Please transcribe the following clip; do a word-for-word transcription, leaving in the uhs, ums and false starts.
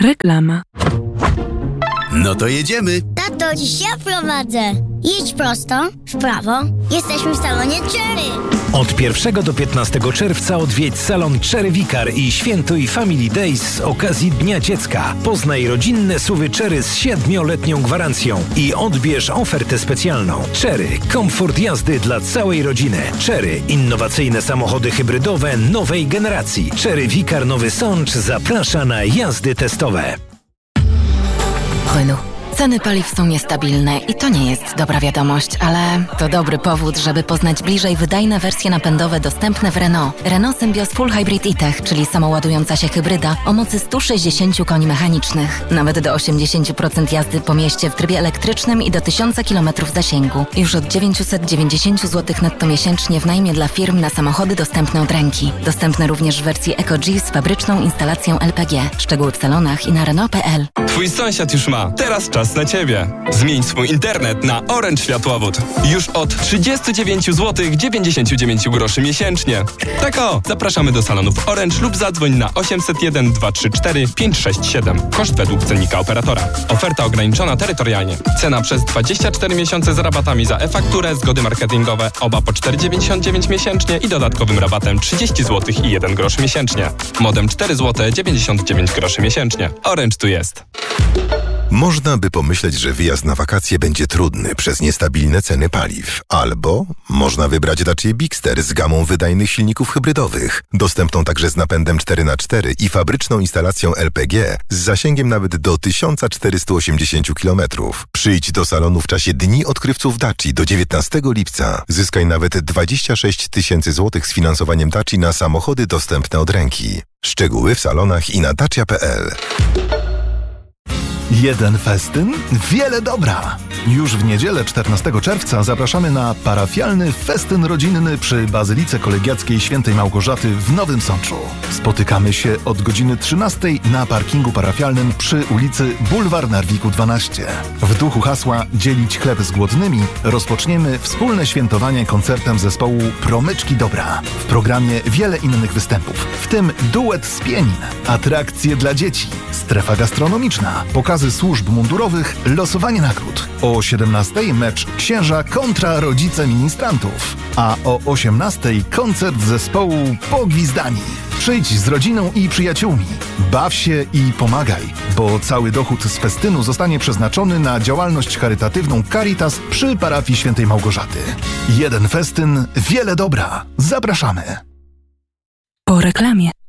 Reklama. No to jedziemy. Tato, dziś ja prowadzę. Jedź prosto, w prawo. Jesteśmy w salonie Cherry. Od pierwszego do piętnastego czerwca odwiedź salon Cherry Vicar i świętuj Family Days z okazji Dnia Dziecka. Poznaj rodzinne suwy Cherry z siedmioletnią gwarancją i odbierz ofertę specjalną. Cherry. Komfort jazdy dla całej rodziny. Cherry. Innowacyjne samochody hybrydowe nowej generacji. Cherry Vicar Nowy Sącz zaprasza na jazdy testowe. Renault. Ceny paliw są niestabilne i to nie jest dobra wiadomość, ale to dobry powód, żeby poznać bliżej wydajne wersje napędowe dostępne w Renault. Renault Symbioz Full Hybrid e-Tech, czyli samoładująca się hybryda o mocy sto sześćdziesiąt koni mechanicznych. Nawet do osiemdziesiąt procent jazdy po mieście w trybie elektrycznym i do tysiąc kilometrów zasięgu. Już od dziewięćset dziewięćdziesiąt złotych netto miesięcznie w najmie dla firm na samochody dostępne od ręki. Dostępne również w wersji EcoG z fabryczną instalacją L P G. Szczegóły w salonach i na Renault kropka p l. Twój sąsiad już ma. Teraz czas na Ciebie. Zmień swój internet na Orange Światłowód. Już od trzydzieści dziewięć złotych dziewięćdziesiąt dziewięć groszy miesięcznie. Tak o, zapraszamy do salonów Orange lub zadzwoń na osiemset jeden dwa trzy cztery pięć sześć siedem. Koszt według cennika operatora. Oferta ograniczona terytorialnie. Cena przez dwadzieścia cztery miesiące z rabatami za e-fakturę, zgody marketingowe, oba po cztery dziewięćdziesiąt dziewięć miesięcznie i dodatkowym rabatem trzydzieści złotych i jeden grosz miesięcznie. Modem cztery złote dziewięćdziesiąt dziewięć groszy miesięcznie. Orange tu jest. Można by pomyśleć, że wyjazd na wakacje będzie trudny przez niestabilne ceny paliw. Albo można wybrać Dacia Bigster z gamą wydajnych silników hybrydowych, dostępną także z napędem cztery na cztery i fabryczną instalacją L P G z zasięgiem nawet do tysiąc czterysta osiemdziesiąt kilometrów. Przyjdź do salonu w czasie Dni Odkrywców Dacia do dziewiętnastego lipca. Zyskaj nawet dwadzieścia sześć tysięcy złotych z finansowaniem Dacia na samochody dostępne od ręki. Szczegóły w salonach i na dacia kropka p l. Jeden festyn, wiele dobra. Już w niedzielę czternastego czerwca zapraszamy na parafialny festyn rodzinny przy Bazylice Kolegiackiej Świętej Małgorzaty w Nowym Sączu. Spotykamy się od godziny trzynastej na parkingu parafialnym przy ulicy Bulwar Narwiku dwanaście. W duchu hasła dzielić chleb z głodnymi rozpoczniemy wspólne świętowanie koncertem zespołu Promyczki Dobra. W programie wiele innych występów, w tym duet z Pienin, atrakcje dla dzieci, strefa gastronomiczna, pokazy służb mundurowych, losowanie nagród. O siedemnastej mecz księża kontra rodzice ministrantów, a o osiemnastej koncert zespołu Pogwizdani. Przyjdź z rodziną i przyjaciółmi, baw się i pomagaj, bo cały dochód z festynu zostanie przeznaczony na działalność charytatywną Caritas przy parafii Świętej Małgorzaty. Jeden festyn, wiele dobra. Zapraszamy. Po reklamie.